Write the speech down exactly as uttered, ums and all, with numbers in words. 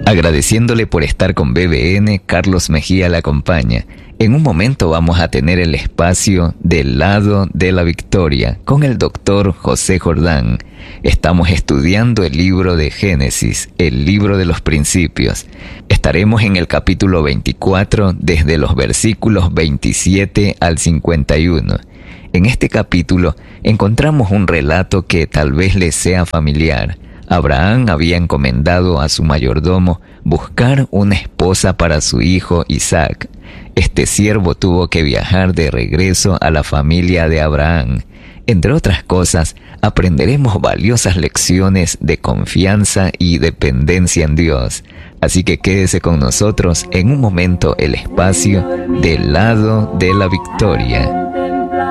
Agradeciéndole por estar con B B N, Carlos Mejía la acompaña. En un momento vamos a tener el espacio del lado de la victoria con el doctor José Jordán. Estamos estudiando el libro de Génesis, el libro de los principios. Estaremos en el capítulo veinticuatro desde los versículos veintisiete al cincuenta y uno. En este capítulo encontramos un relato que tal vez les sea familiar. Abraham había encomendado a su mayordomo buscar una esposa para su hijo Isaac. Este siervo tuvo que viajar de regreso a la familia de Abraham. Entre otras cosas, aprenderemos valiosas lecciones de confianza y dependencia en Dios. Así que quédese con nosotros en un momento el espacio del lado de la victoria.